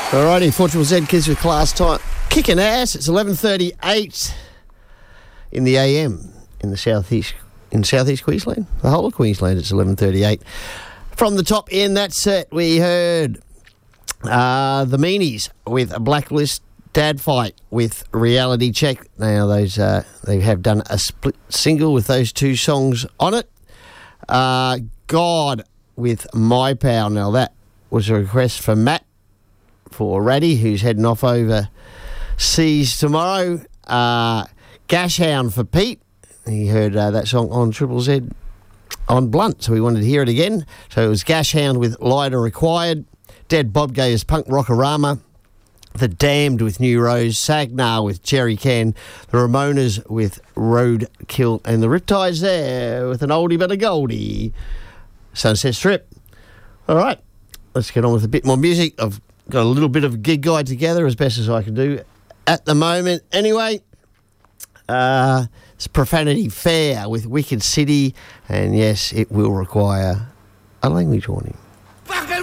Alrighty, 4ZZZ Kids with Class time. Kicking ass. It's 11:38 in the AM in southeast Queensland. The whole of Queensland. It's 11:38. From the top end, that set we heard the Meanies with a Blacklist, Dad Fight with Reality Check. Now those they have done a split single with those two songs on it. God with My Power. Now that was a request from Matt for Raddy, who's heading off overseas tomorrow. Gashhound for Pete. He heard that song on Triple Z on Blunt, so we wanted to hear it again. So it was Gashhound with Lighter Required. Dead Bob gave us Punk Rockorama. The Damned with New Rose. Sagnar with Jerry Can. The Ramonas with Roadkill. And the Riptides there with an oldie but a goldie. Sunset Strip. All right, let's get on with a bit more music. I've got a little bit of a gig guide together as best as I can do at the moment. Anyway, it's Profanity Fair with Wicked City, and yes, it will require a language warning. Fucking